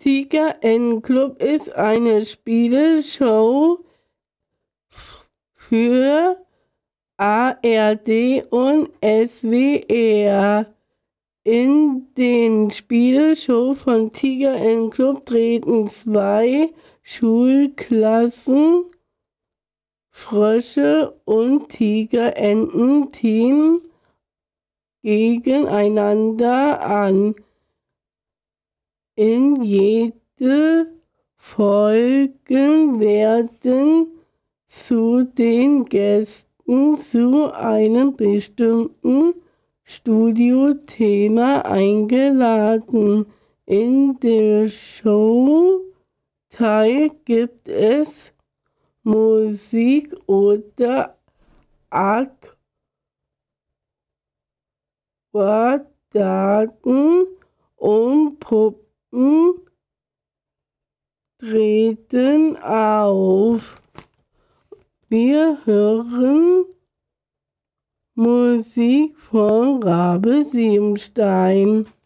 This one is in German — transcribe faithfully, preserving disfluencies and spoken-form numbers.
Tiger N Club ist eine Spieleshow für A R D und S W R. In den Spieleshow von Tiger N Club treten zwei Schulklassen, Frösche und Tigerenten-Team gegeneinander an. In jede Folgen werden zu den Gästen zu einem bestimmten Studiothema eingeladen. In der Show Teil gibt es Musik oder Aquadaten und Puppen treten auf. Wir hören Musik von Rabe Siebenstein.